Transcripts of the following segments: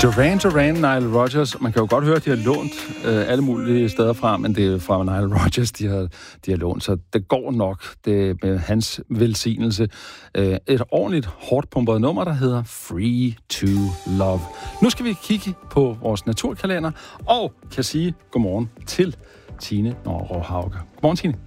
Duran Duran, Nile Rodgers. Man kan jo godt høre, at de har lånt alle mulige steder fra, men det er fra Nile Rodgers, de har lånt, så det går nok det med hans velsignelse. Et ordentligt hårdt pumpet nummer, der hedder Free to Love. Nu skal vi kigge på vores naturkalender, og kan sige godmorgen til Tine Norrå Hauge. Godmorgen, Tine.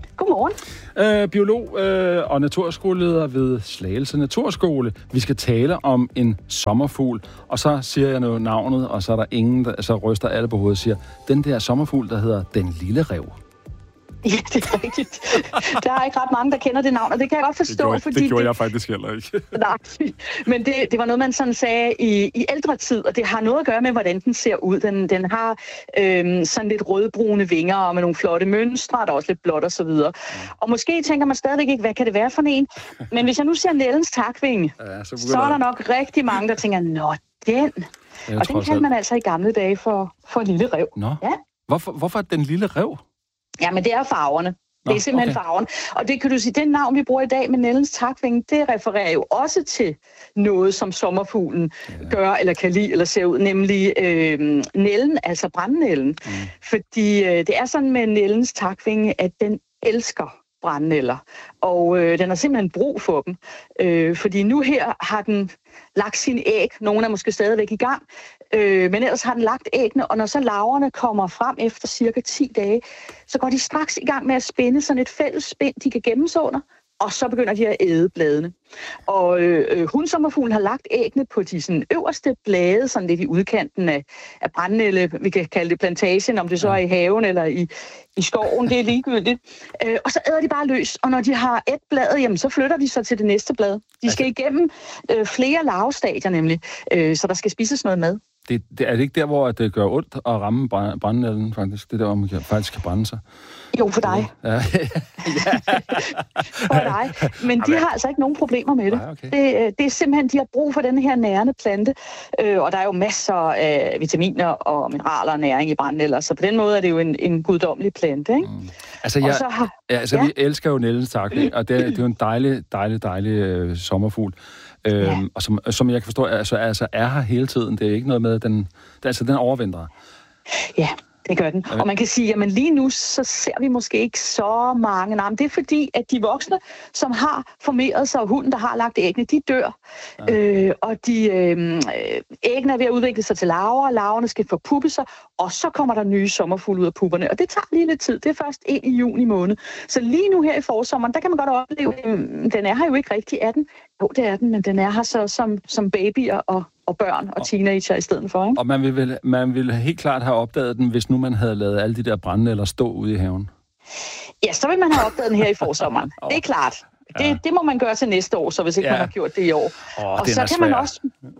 Godmorgen. Biolog og naturskoleleder ved Slagelse Naturskole. Vi skal tale om en sommerfugl, og så siger jeg noget navnet, og så er der ingen, der så ryster alle på hovedet og siger, den der sommerfugl, der hedder den lille ræv. Ja, det er rigtigt. Der er ikke ret mange, der kender det navn, og det kan jeg godt forstå. Det gjorde jeg faktisk heller ikke. Nej, men det var noget, man sådan sagde i ældre tid, og det har noget at gøre med, hvordan den ser ud. Den har sådan lidt rødbrune vinger og med nogle flotte mønstre, der er også lidt blåt og så videre. Og måske tænker man stadigvæk ikke, hvad kan det være for en? Men hvis jeg nu ser Nellens takvinge, så er der nok rigtig mange, der tænker, nå, den. Og den kaldte man altså i gamle dage for lille ræv. Nå. Ja. Hvorfor den lille ræv? Ja, men det er farverne. Det er simpelthen farven. Og det kan du sige, den navn, vi bruger i dag med Nellens takvinge, det refererer jo også til noget, som sommerfuglen gør, eller kan lide, eller ser ud, nemlig nælden, altså brandnælden. Fordi det er sådan med Nellens takvinge, at den elsker brandnælder. Og den har simpelthen brug for dem. Fordi nu her har den lagt sine æg. Nogle er måske stadigvæk i gang. Men ellers har den lagt æggene, og når så larverne kommer frem efter cirka 10 dage, så går de straks i gang med at spænde sådan et fælles spind, de kan gemmes under, og så begynder de at æde bladene. Og hundsommerfuglen har lagt æggene på de sådan, øverste blade, sådan lidt i udkanten af brandnælde, vi kan kalde det plantagen, om det så er i haven eller i skoven, det er ligegyldigt. Og så æder de bare løs, og når de har et blad, jamen, så flytter de så til det næste blad. De skal igennem flere larvestadier nemlig, så der skal spises noget mad. Det er det ikke der, hvor det gør ondt at ramme brandnælden, faktisk? Det er der, hvor man faktisk kan brænde sig? Jo, for dig. Ja. For dig. Men de har altså ikke nogen problemer med det. Okay. Det er simpelthen, de har brug for den her nærende plante. Og der er jo masser af vitaminer og mineraler og næring i brandnælder, så på den måde er det jo en guddommelig plante, ikke? Altså, vi elsker jo Nellens takvinge, og det er jo en dejlig sommerfugl. Og som jeg kan forstå, altså er her hele tiden. Det er ikke noget med, den overvintrer. Ja, det gør den. Og man kan sige, at lige nu, så ser vi måske ikke så mange. Nej, men det er fordi, at de voksne, som har formeret sig, og hunden, der har lagt æggene, de dør. Ja. Og æggene er ved at udvikle sig til larver, larverne skal forpuppe sig, og så kommer der nye sommerfugle ud af pupperne. Og det tager lige lidt tid. Det er først ind i juni måned. Så lige nu her i forsommeren, der kan man godt opleve, den er her jo ikke rigtig, er den? Jo, det er den, men den er her så som babyer og børn og teenager i stedet for, ikke? Og man ville helt klart have opdaget den, hvis nu man havde lavet alle de der brandnælder stå ude i haven. Ja, så vil man have opdaget den her i forsommeren. Det er klart. Det må man gøre til næste år, så hvis ikke man har gjort det i år. Og så kan man også...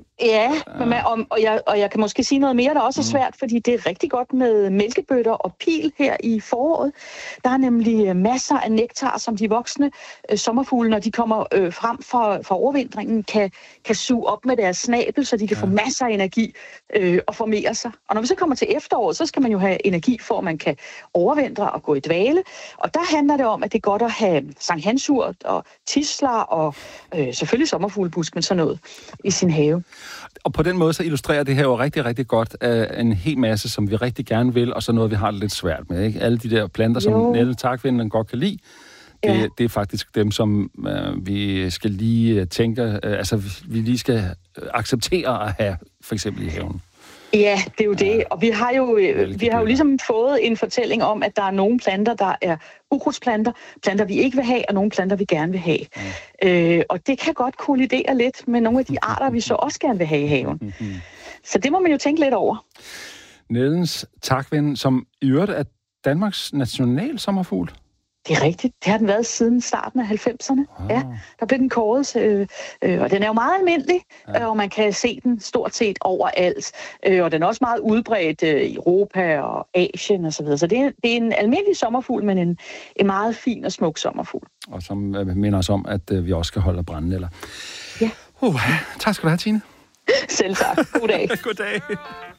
Og jeg kan måske sige noget mere, der også er svært, fordi det er rigtig godt med mælkebøtter og pil her i foråret. Der er nemlig masser af nektar, som de voksne sommerfugle, når de kommer frem fra overvintringen, kan suge op med deres snabel, så de kan få masser af energi og formere sig. Og når vi så kommer til efteråret, så skal man jo have energi for, at man kan overvintre og gå i dvale. Og der handler det om, at det er godt at have sankthansurt og tisler og selvfølgelig sommerfuglebusk, men sådan noget i sin have. Og på den måde så illustrerer det her jo rigtig, rigtig godt en hel masse, som vi rigtig gerne vil, og så noget, vi har det lidt svært med, ikke? Alle de der planter, som Nelle takvinden godt kan lide, det er faktisk dem, som vi skal lige tænke, vi lige skal acceptere at have, for eksempel i haven. Ja, det er jo det. Og vi har jo ligesom fået en fortælling om, at der er nogle planter, der er ukrudtsplanter, planter vi ikke vil have, og nogle planter vi gerne vil have. Og det kan godt kollidere lidt med nogle af de arter, vi så også gerne vil have i haven. Så det må man jo tænke lidt over. Nellens takvind, som i øvrigt er Danmarks nationalsommerfugl. Det er rigtigt. Det har den været siden starten af 90'erne. Ja, der blev den kåret, og den er jo meget almindelig, og man kan se den stort set overalt. Og den er også meget udbredt i Europa og Asien osv. Så det er en almindelig sommerfugl, men en meget fin og smuk sommerfugl. Og som minder os om, at vi også skal holde brandnælder. Ja. Tak skal du have, Tine. Selv tak. God dag. God dag.